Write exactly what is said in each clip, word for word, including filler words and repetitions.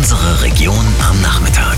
Unsere Region am Nachmittag.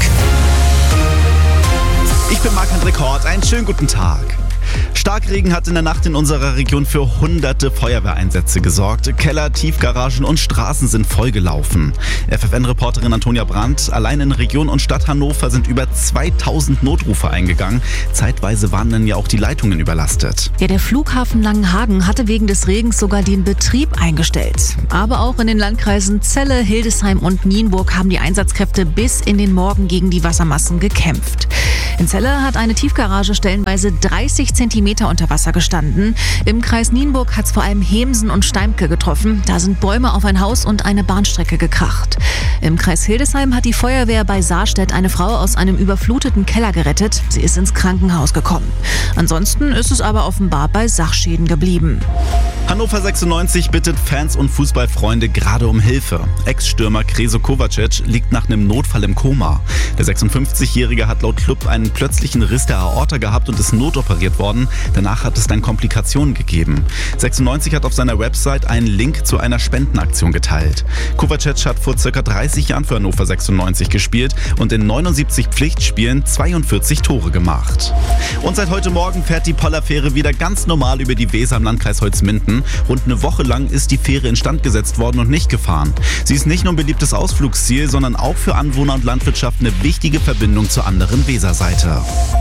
Ich bin Marc-André Kort, einen schönen guten Tag. Starkregen hat in der Nacht in unserer Region für hunderte Feuerwehreinsätze gesorgt. Keller, Tiefgaragen und Straßen sind vollgelaufen. F F N-Reporterin Antonia Brandt: Allein in Region und Stadt Hannover sind über zweitausend Notrufe eingegangen. Zeitweise waren dann ja auch die Leitungen überlastet. Ja, der Flughafen Langenhagen hatte wegen des Regens sogar den Betrieb eingestellt. Aber auch in den Landkreisen Celle, Hildesheim und Nienburg haben die Einsatzkräfte bis in den Morgen gegen die Wassermassen gekämpft. In Celle hat eine Tiefgarage stellenweise dreißig Zentimeter unter Wasser gestanden. Im Kreis Nienburg hat es vor allem Hemsen und Steimke getroffen. Da sind Bäume auf ein Haus und eine Bahnstrecke gekracht. Im Kreis Hildesheim hat die Feuerwehr bei Saarstedt eine Frau aus einem überfluteten Keller gerettet. Sie ist ins Krankenhaus gekommen. Ansonsten ist es aber offenbar bei Sachschäden geblieben. Hannover sechsundneunzig bittet Fans und Fußballfreunde gerade um Hilfe. Ex-Stürmer Kreso Kovacic liegt nach einem Notfall im Koma. Der sechsundfünfzigjährige hat laut Club einen plötzlichen Riss der Aorta gehabt und ist notoperiert worden. Danach hat es dann Komplikationen gegeben. sechsundneunzig hat auf seiner Website einen Link zu einer Spendenaktion geteilt. Kovacic hat vor circa dreißig Jahren für Hannover sechsundneunzig gespielt und in neunundsiebzig Pflichtspielen zweiundvierzig Tore gemacht. Und seit heute Morgen fährt die Pollerfähre wieder ganz normal über die Weser im Landkreis Holzminden. Rund eine Woche lang ist die Fähre instand gesetzt worden und nicht gefahren. Sie ist nicht nur ein beliebtes Ausflugsziel, sondern auch für Anwohner und Landwirtschaft eine wichtige Verbindung zur anderen Weserseite.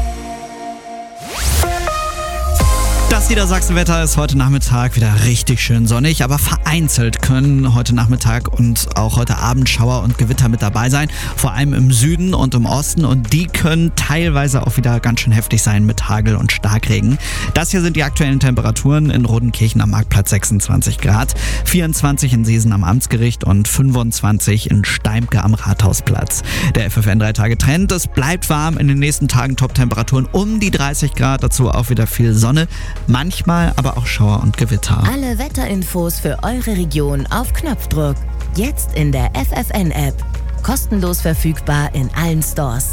Das Niedersachsenwetter ist heute Nachmittag wieder richtig schön sonnig, aber vereinzelt können heute Nachmittag und auch heute Abend Schauer und Gewitter mit dabei sein, vor allem im Süden und im Osten, und die können teilweise auch wieder ganz schön heftig sein mit Hagel und Starkregen. Das hier sind die aktuellen Temperaturen: in Rodenkirchen am Marktplatz sechsundzwanzig Grad, vierundzwanzig in Seesen am Amtsgericht und fünfundzwanzig in Steimke am Rathausplatz. Der F F N drei Tage Trend: Es bleibt warm, in den nächsten Tagen Top-Temperaturen um die dreißig Grad, dazu auch wieder viel Sonne. Manchmal aber auch Schauer und Gewitter. Alle Wetterinfos für eure Region auf Knopfdruck. Jetzt in der F F N-App. Kostenlos verfügbar in allen Stores.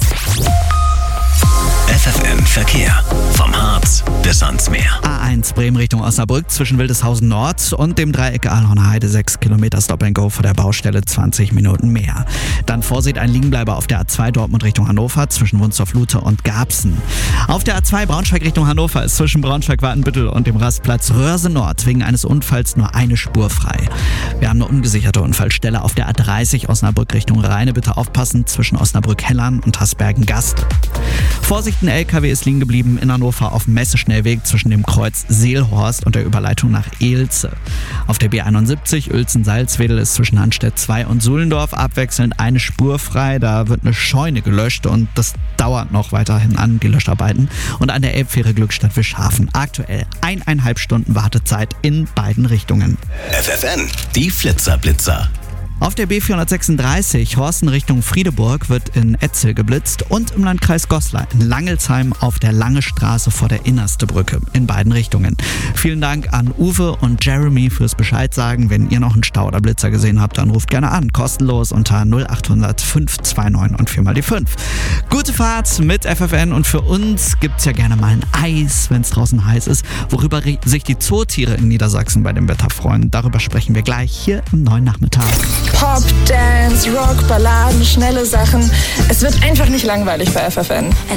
F F N Verkehr. Vom Harz bis ans Meer. A eins Bremen Richtung Osnabrück zwischen Wildeshausen Nord und dem Dreieck Alhorner Heide sechs Kilometer Stop and Go vor der Baustelle, zwanzig Minuten mehr. Dann Vorsicht, ein Liegenbleiber auf der A zwei Dortmund Richtung Hannover zwischen Wunsdorf-Lute und Garbsen. Auf der A zwei Braunschweig Richtung Hannover ist zwischen Braunschweig-Wartenbüttel und dem Rastplatz Röhrse Nord wegen eines Unfalls nur eine Spur frei. Wir haben eine ungesicherte Unfallstelle auf der A dreißig Osnabrück Richtung Rheine. Bitte aufpassen zwischen Osnabrück-Hellern und Hasbergen-Gast. Vorsicht, ein L K W ist liegen geblieben in Hannover auf dem Messeschnellweg zwischen dem Kreuz Seelhorst und der Überleitung nach Eelze. Auf der B einundsiebzig Uelzen-Salzwedel ist zwischen Hanstedt zwei und Suhlendorf abwechselnd eine Spur frei. Da wird eine Scheune gelöscht und das dauert noch weiterhin an, die Löscharbeiten. Und an der Elbfähre Glückstadt-Wischhafen aktuell eineinhalb Stunden Wartezeit in beiden Richtungen. F F N, die Flitzer-Blitzer. Auf der B vierhundertsechsunddreißig Horsten Richtung Friedeburg wird in Etzel geblitzt und im Landkreis Goslar in Langelsheim auf der Lange Straße vor der Innerste Brücke in beiden Richtungen. Vielen Dank an Uwe und Jeremy fürs Bescheid sagen. Wenn ihr noch einen Stau oder Blitzer gesehen habt, dann ruft gerne an. Kostenlos unter null achthundert fünf zwei neun und vier mal die fünf. Gute Fahrt mit F F N, und für uns gibt's ja gerne mal ein Eis, wenn es draußen heiß ist, worüber sich die Zootiere in Niedersachsen bei dem Wetter freuen. Darüber sprechen wir gleich hier im neuen Nachmittag. Pop, Dance, Rock, Balladen, schnelle Sachen. Es wird einfach nicht langweilig bei F F N.